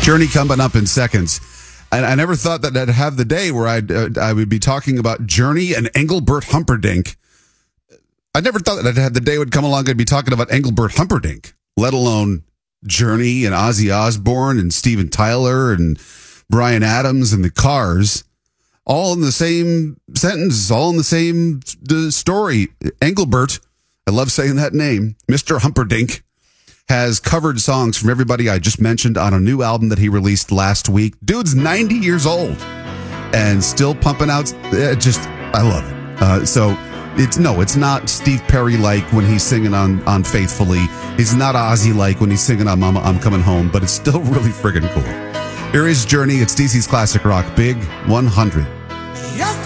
Journey coming up in seconds. And I never thought that I'd have the day where I would be talking about Journey and Engelbert Humperdinck. I never thought that I'd have the day would come along I'd be talking about Engelbert Humperdinck, let alone Journey and Ozzy Osbourne and Steven Tyler and Bryan Adams and the Cars, all in the same sentence, all in the same story. Engelbert, I love saying that name, Mr. Humperdinck, has covered songs from everybody I just mentioned on a new album that he released last week. Dude's 90 years old and still pumping out. I love it. So it's not Steve Perry like when he's singing on Faithfully. He's not Ozzy like when he's singing on Mama, I'm Coming Home, but it's still really friggin' cool. Here is Journey. It's DC's Classic Rock Big 100.